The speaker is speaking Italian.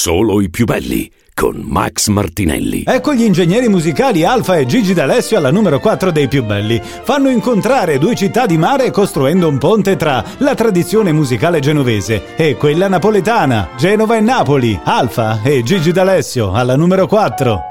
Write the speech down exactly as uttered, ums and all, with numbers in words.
Solo i più belli con Max Martinelli. Ecco gli ingegneri musicali Alfa e Gigi D'Alessio alla numero quattro dei più belli. Fanno incontrare due città di mare costruendo un ponte tra la tradizione musicale genovese e quella napoletana. Genova e Napoli, Alfa e Gigi D'Alessio alla numero quattro.